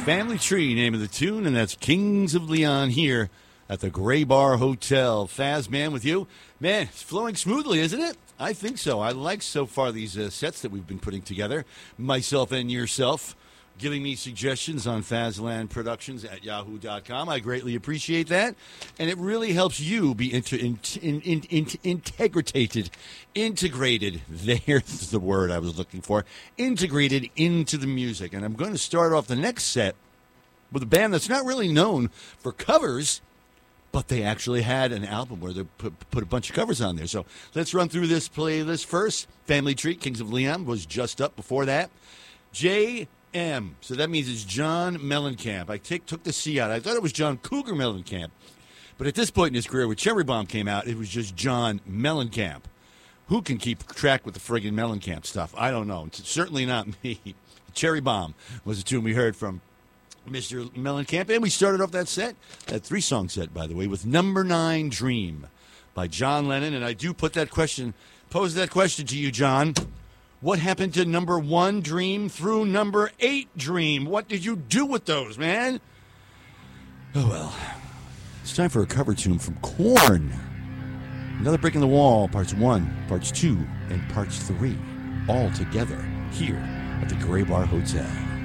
Family Tree, name of the tune, and that's Kings of Leon here at the Gray Bar Hotel. Faz, man, with you. Man, it's flowing smoothly, isn't it? I think so. I like so far these sets that we've been putting together, myself and yourself, giving me suggestions on FazLandProductions at yahoo.com. I greatly appreciate that. And it really helps you be integrated. There's the word I was looking for. Integrated into the music. And I'm going to start off the next set with a band that's not really known for covers, but they actually had an album where they put a bunch of covers on there. So let's run through this playlist first. Family Tree, Kings of Leon, was just up before that. J.M., so that means it's John Mellencamp. I took the C out. I thought it was John Cougar Mellencamp. But at this point in his career, when Cherry Bomb came out, it was just John Mellencamp. Who can keep track with the friggin' Mellencamp stuff? I don't know. It's certainly not me. Cherry Bomb was the tune we heard from Mr. Mellencamp. And we started off that set, that 3-song set, by the way, with Number 9 Dream by John Lennon. And I do pose that question to you, John. What happened to Number 1 Dream through Number 8 Dream? What did you do with those, man? Oh, well. It's time for a cover tune from Korn. Another Brick in the Wall, Parts 1, Parts 2, and Parts 3. All together here at the Gray Bar Hotel.